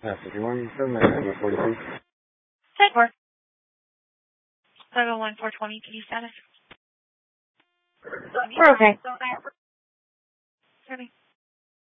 51, 42. 10-4. 701-420 PD status. We're okay. Ready.